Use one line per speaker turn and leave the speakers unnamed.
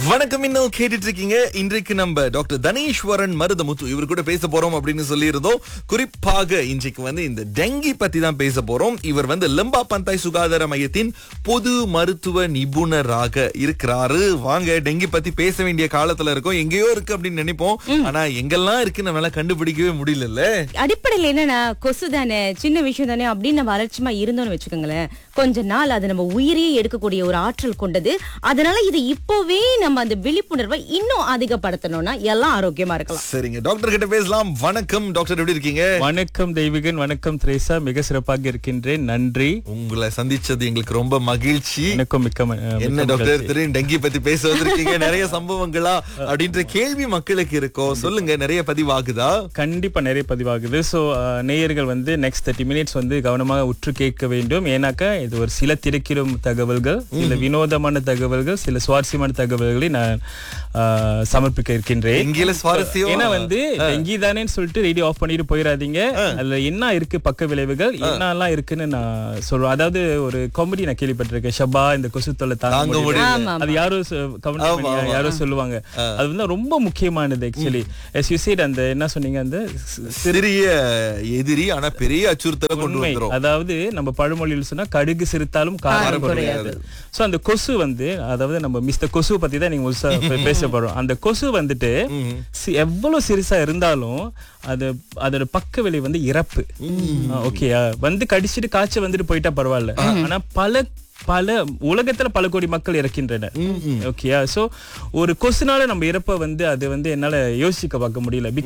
வணக்கம், இன்னும் கேட்டுட்டு இருக்கீங்க. இன்றைக்கு நம்ம டாக்டர் தனேஸ்வரன் மருதமுத்து இவர் கூட பேச போறோம் அப்படின்னு சொல்லியிருந்தோம். குறிப்பாக இன்றைக்கு இந்த டெங்கி பத்தி தான் பேச போறோம். இவர் லம்பா பந்தாய் சுகாதார மையத்தின் பொது மருத்துவ நிபுணராக இருக்கிறாரு. வாங்க, டெங்கி பத்தி பேச வேண்டிய காலத்துல இருக்கோம். எங்கேயோ இருக்கு அப்படின்னு நினைப்போம், ஆனா எங்கெல்லாம் இருக்கு நம்மளால கண்டுபிடிக்கவே முடியல.
அடிப்படையில் என்னன்னா, கொசு தானே, சின்ன விஷயம் தானே அப்படின்னு நம்ம அலட்சியமா இருந்தோம்னு வச்சுக்கோங்களேன், கொஞ்ச நாள் அது நம்ம உயிரையே எடுக்கக்கூடிய ஒரு ஆற்றல் கொண்டது. அதனால இது இப்போவே நம்ம அந்த விழிப்புணர்வை இன்னும் அதிகப்படுத்தணும்னா எல்லாம் ஆரோக்கியமா இருக்கலாம்.
சரிங்க, டாக்டர் கிட்ட பேசலாம். வணக்கம் டாக்டர், எப்படி இருக்கீங்க?
வணக்கம் தெய்வீகன், வணக்கம் திரேசா, மிக சிறப்பாக இருக்கின்றேன், நன்றி.
உங்களை சந்திச்சது எங்களுக்கு ரொம்ப மகிழ்ச்சி.
எனக்கும்
என்ன டாக்டர் திரு டெங்கி பத்தி பேச வந்திருக்கீங்க, நிறைய சம்பவங்களா அப்படின்ற கேள்வி மக்களுக்கு இருக்கும். சொல்லுங்க, நிறைய பதிவாகுதா?
கண்டிப்பா நிறைய பதிவாகுது. சோ நேயர்கள் நெக்ஸ்ட் 30 மினிட்ஸ் கவனமாக உற்று கேட்க வேண்டும். ஏன்னாக்கா இது ஒரு சில திடுக்கிடும் தகவல்கள், சில வினோதமான தகவல்கள், சில சுவாரஸ்யமான தகவல்களை நான் சமர்ப்பிக்க இருக்கின்றேன். ஏன்னா டெங்கி தானேன்னு சொல்லிட்டு ரேடியோ ஆஃப் பண்ணிட்டு போயிடாதீங்க. அதுல என்ன இருக்கு பக்க விளைவுகள், என்னெல்லாம் இருக்குன்னு நான் சொல்றேன். அதாவது ஒரு காமெடி நான் கேள்விப்பட்டிருக்கேன், ஷபா இந்த கொசு தொல்லை தாங்க முடியல, அது யாரோ சொல்லுவாங்க. அது ரொம்ப முக்கியமானது. ஆக்சுவலி as you said, அந்த என்ன சொன்னீங்க, அந்த
சிறிய எதிரி ஆனா பெரிய அச்சுறுத்தலை கொண்டு வந்துரும்.
அதாவது நம்ம பழமொழியில் சொன்னா கடுகு சிரித்தாலும் காரம் குறையாது. சோ அந்த கொசு அதாவது நம்ம மிஸ்டர் கொசு பத்தி தான் நீங்க பேச போறோம். அந்த கொசு எவ்வளவு சிறுசா இருந்தாலும் அதோட பக்க விளைவு இறப்பு. ஓகேயா, கடிச்சிட்டு காய்ச்சல் போயிட்டா பரவாயில்ல, ஆனா பல உலகத்துல பல கோடி மக்கள் இறக்கின்றனர். ஓகேயா, சோ ஒரு கொசுனால நம்ம இறப்ப அது என்னால யோசிக்க பார்க்க முடியல.